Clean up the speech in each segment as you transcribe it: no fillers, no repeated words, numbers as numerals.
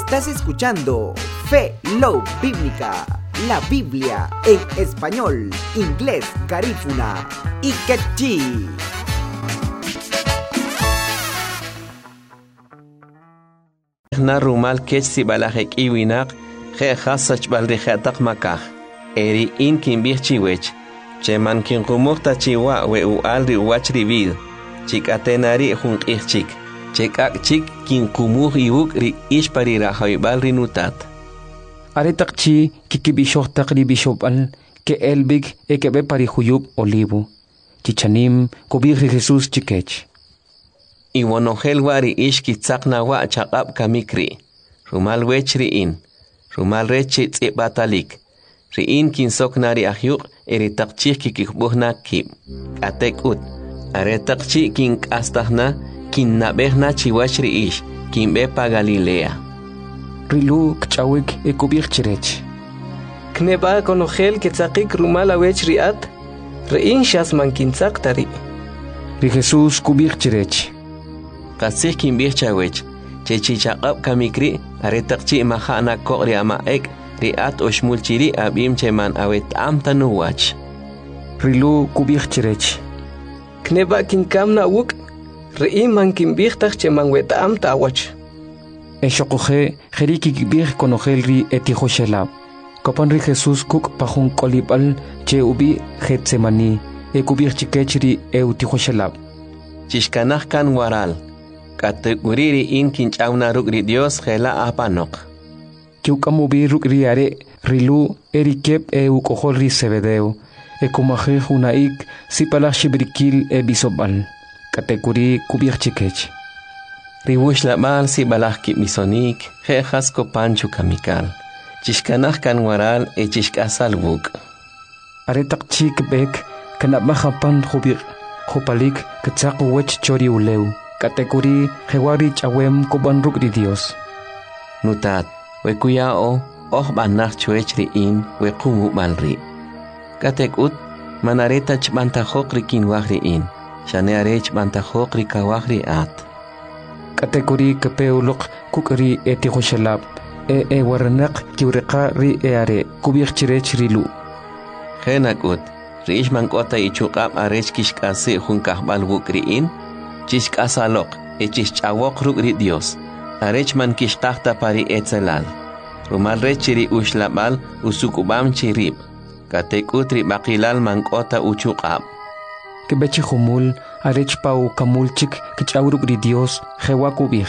Estás escuchando Fe Love Bíblica, la Biblia en español, inglés, garífuna y quechí. Na rumal kech si balajek iwinak, je khasach balrijatak makaj. Eri in kin bichiwech, cheman kin kumukta chiwa we ualri uachri vid, chik atenari junk chik, chekak chik kin kumuj iuk ri ishpari rajoibal rinutat. Aretak chi kikibishoktak ri bishopal, ke elbig ekebe parijuyub olivo, chichanim kubigri Jesus chikech. Iwonojel wari ishkitzak nawa chakab kamikri, rumal wechri in, rumal rechi tzibbatalik. Riin kin soknari ahyuk eritakchi kikikbuhna kib. Atek ut. Aretakchi kin kastahna kin nabehna chiwachri ish kin bepa Galilea. Rilu kchawik ekubik chirech. Kneba konogel ketzakik rumala wech riat. Riin shasman kintzak tari. Ri Jesus kubik chirech. Kasih kin bichawech. Chechichakab kamikri aretakchi mahana kokri ama ek. Riat oshmulchiri abim cheman awet am tanuwach. Rilu kubik chirech. Kneba kinkamna wuk. Riin man kinbichtach cheman wet am tawach. Eshokoje jeriki kibik konogel ri etijoshelab. Kopan ri Jesus kuk pahun kolibal che ubi Getsemani. Ekubik chikech ri eutijoshelab. Chishkanach kan waral. Kateguriri in kinchawna rukri Dios gela apanok. Kiukamubi rukriare rilu erikep ukojol ri Zebedeo. Ekumaje unaik sipala shibrikil bisobal. Kateguri kubik chikech. Ribush lamal sibalaj misonik, jejas kopanchu kamikal. Chishkanach kan waral chishkasal wuk. Aretak chik bek kanabmajapan jubik jupalik ketzaku wech chori uleu. Kateguri jewari chawem koban rukri Dios. Nutat. Wekuyao banach chuechri in wekumu malri. Katekut manareta chbantajokri kinwahri in. Shanearech bantajokri kawahri at. Kategori kepeulok kukri etijoshelab. Waranak kiureka ri eare kubik chirech rilu. Genakut riishman kota ichukab arech kishkase junkahbal wukri in. Chishkasalok chischawok rukri Dios. Arechman kishkahta pari etzelal. Rumal rechiri ushlabal usukubam chirib. Katekutri bakilal mankota uchukab. Kebechi humul arech pau kamulchik kichawruk ri Dios jewakubih.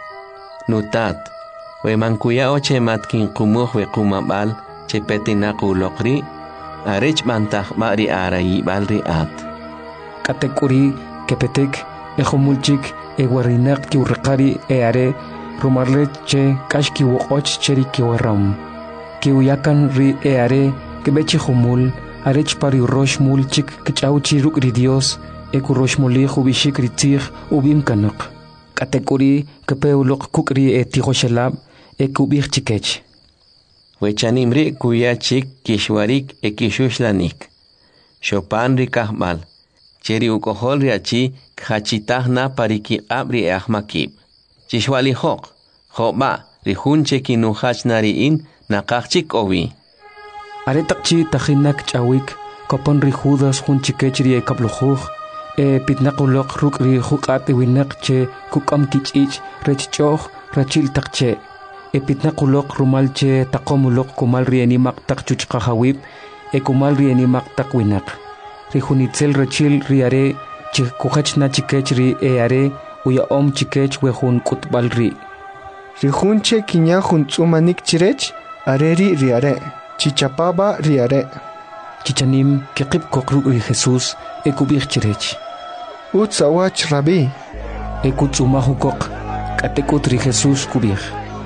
Nutat. We mankuya oche matkin kumuh we kumabal che petinakulokri. Arech mantah mari arayi balri at. Katekuri kepetek humulchik warinak kiurrekari eare. Rumarle che kashki wokoch cheri kiwaram. Kiuyakan ri eare kebechi humul arech pari rosh mulchik kichauchi ruk ri Dios eku rosh muli hubishik ritzich ubim kanuk. Katekuri kepeulok kukri etijoshelab ekubich chikech. Wechanimri kuyachik kishwarik ekishuslanik. Shopan ri kahmal. Cheri ukohol riachi khachitahna pariki abri ahmakib. Chishwali hok, hoba, rihunche kinuhach nariin, nakachik ovi. Aretakchi tajinak chawik, kopon rihudas hunchikechri kaplujuj, pitnakulok rukri hukate winak che kukam kichich, rechchoh, rachil takche. Pitnakulok rumalche takomulok kumal rienimak takchuchkahawib, kumal rienimak takwinak. Rihunitzel rachil riare, chikuhachna chikechri eare, uya chikech wehun kutbalri. Rihunche kinya huntsumanik chirech, areri riare, chichapaba riare. Chichanim kekip kokru Jesus, ekubich chirech. Utsawach rabi. Ekutsumahukok, katekutri Jesus kubich.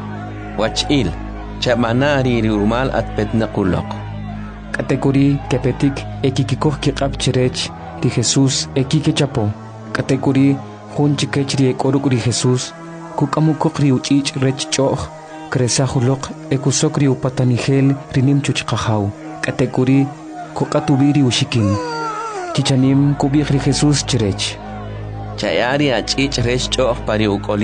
Wachil, chamanari rumal at petnakulok. Katekuri kepetik ekikikoh kikap chirech, di Jesus ekikechapo. Katekuri hun chikechri ekorukri Jesus, kukamukokri uchich rechchoh, kresahulok ekusokri upatanigel rinim chuchkahau. Katekuri kukatubiri ushikin. Chichanim kubikri Jesus chirech. Chayari achich rechchoh pari ukoli.